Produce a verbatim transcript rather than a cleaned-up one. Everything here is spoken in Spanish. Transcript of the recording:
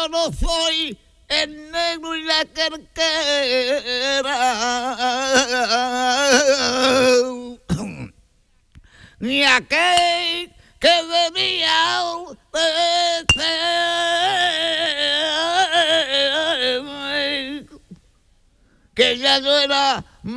no soy el negro y la carquera, ni aquel que debía de ser, que ya no era